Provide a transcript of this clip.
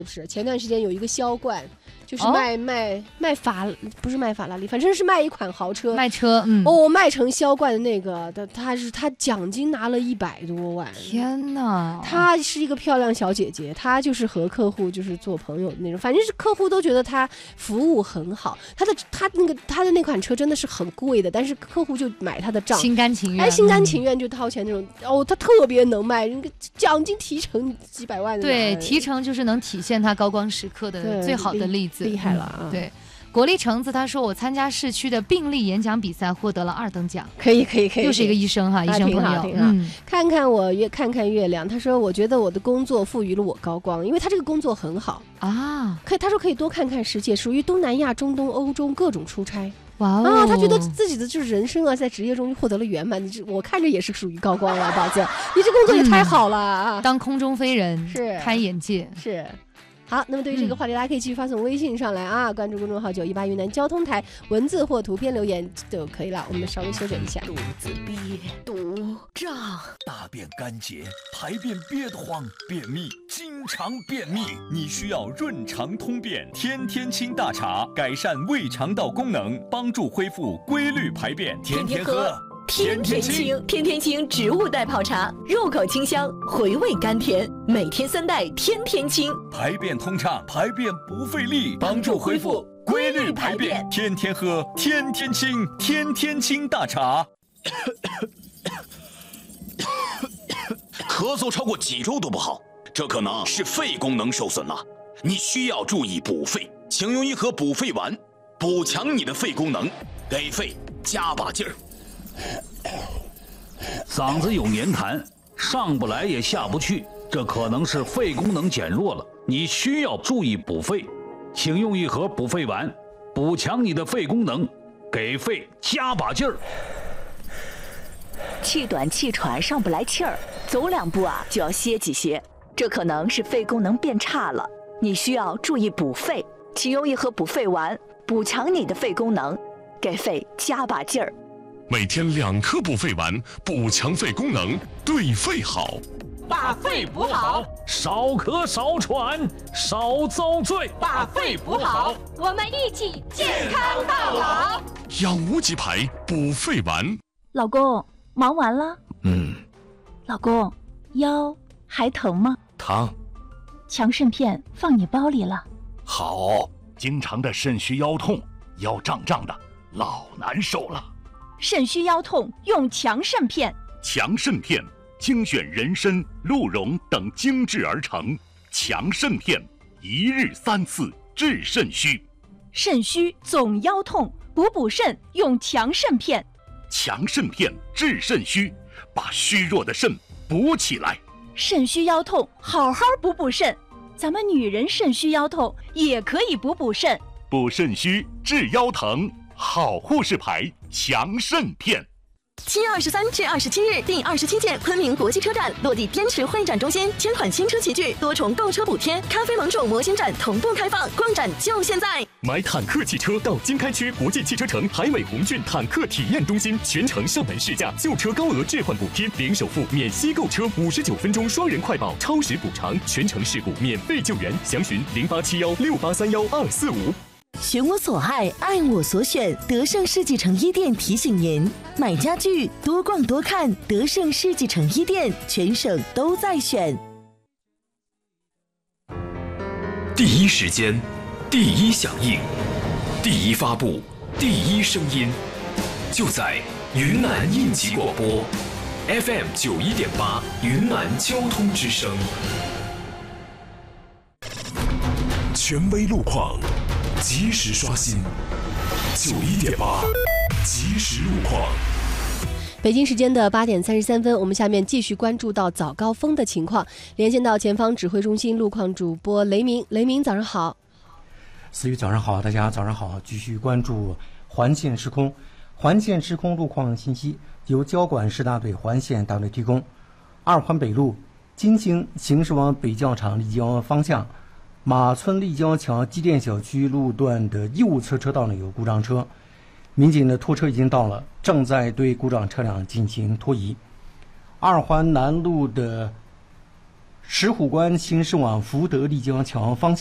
是前段时间有一个销冠，就是不是卖法拉利，反正是卖一款豪车， 卖车， 卖成销冠的那个，他奖金拿了100多万， 天哪！ 她是一个漂亮小姐姐，她就是和客户就是做朋友的那种，反正是客户都觉得她服务很好，她的那款车真的是很贵的，但是客户就买她的账， 心甘情愿， 心甘情愿就掏钱那种。她特别能卖，那个奖金提成几百万的， 对，提成就是能体现她高光时刻的最好的例子， 厉害了啊！ 对。国立橙子他说，我参加市区的病例演讲比赛，获得了2等奖。 可以， 又是一个医生哈，医生朋友。 看看我看看月亮，他说我觉得我的工作赋予了我高光，因为他这个工作很好啊，他说可以多看看世界，属于东南亚、中东、欧洲各种出差。 哇哦！ 他觉得自己的就是人生啊，在职业中获得了圆满。我看着也是属于高光了，宝子，你这工作也太好了啊！ 当空中飞人是开眼界是。好，那么对于这个话题，大家可以继续发送微信上来啊，关注公众号918云南交通台，文字或图片留言就可以了。我们稍微休整一下。 肚子憋堵胀，大便干结，排便憋得慌，便秘，经常便秘，你需要润肠通便天天清大茶，改善胃肠道功能，帮助恢复规律排便，天天喝。 天天清，天天清植物代泡茶，入口清香，回味甘甜，每天3袋，天天清， 排便通畅，排便不费力，帮助恢复规律排便，天天喝，天天清，天天清大茶。 咳嗽超过几周都不好，这可能是肺功能受损了，你需要注意补肺，请用一盒补肺丸，补强你的肺功能，给肺加把劲儿。 嗓子有黏痰，上不来也下不去，这可能是肺功能减弱了，你需要注意补肺，请用一盒补肺丸，补强你的肺功能，给肺加把劲儿。 气短气喘上不来气儿，走2步就要歇几歇，这可能是肺功能变差了，你需要注意补肺，请用一盒补肺丸，补强你的肺功能，给肺加把劲儿。 每天2颗补肺丸，补强肺功能，对肺好。 把肺补好， 少咳少喘少遭罪。 把肺补好， 我们一起健康到老。 养无极牌补肺丸。 老公，忙完了？老公，腰还疼吗？ 疼。 强肾片放你包里了。 好，经常的肾虚腰痛，腰胀胀的，老难受了。 肾虚腰痛用强肾片， 强肾片精选人参、鹿茸等精制而成，强肾片1日3次治肾虚。 肾虚总腰痛，补肾用强肾片。 强肾片治肾虚，把虚弱的肾补起来。 肾虚腰痛，好好补肾。咱们女人肾虚腰痛也可以补肾， 补肾虚治腰疼，好护士牌强肾片。 7月23至27日，第27届昆明国际车展落地滇池会展中心，1000款新车齐聚，多重购车补贴，咖啡盟主模型展同步开放，逛展就现在！ 买坦克汽车到经开区国际汽车城海美宏骏坦克体验中心，全程上门试驾，旧车高额置换补贴，零首付免息购车，59分钟双人快报，超时补偿，全程事故免费救援，详询087168312245。 选我所爱，爱我所选。德胜世纪城一店提醒您：买家具多逛多看，德胜世纪城一店全省都在选。 第一时间，第一响应，第一发布，第一声音，就在云南应急广播 FM 91.8云南交通之声，权威路况。及时刷新91.8即时路况。 北京时间的8点33分，我们下面继续关注到早高峰的情况，连线到前方指挥中心路况主播雷鸣。雷鸣，早上好。 思雨，早上好，大家早上好。继续关注环线施工，环线施工路况信息由交管市大队环线大队提供。2环北路金星行驶往北教场立交方向。马村立交桥机电小区路段的右侧车道呢有故障车，民警的拖车已经到了，正在对故障车辆进行拖移。2环南路的石虎关新市往福德丽江桥方向